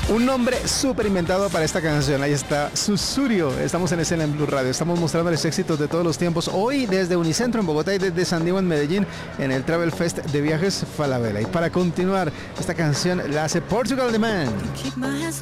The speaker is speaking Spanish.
Un nombre súper inventado para esta canción. Ahí está, Susurio. Estamos en escena en Blue Radio. Estamos mostrándoles éxitos de todos los tiempos. Hoy desde Unicentro en Bogotá y desde San Diego en Medellín en el Travel Fest de Viajes Falabella. Y para continuar, esta canción la hace Portugal The Man.